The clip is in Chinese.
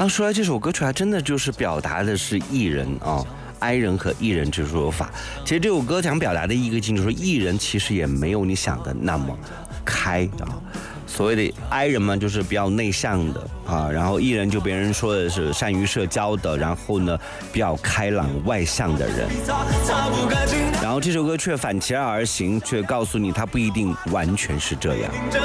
说来这首歌曲还真的就是表达的是艺人啊。I 人和 E 人之说法，其实这首歌想表达的一个境就是说，E 人其实也没有你想的那么开啊。所谓的 I 人嘛，就是比较内向的啊，然后 E 人就别人说的是善于社交的，然后呢比较开朗外向的人。然后这首歌却反其而行，却告诉你他不一定完全是这样。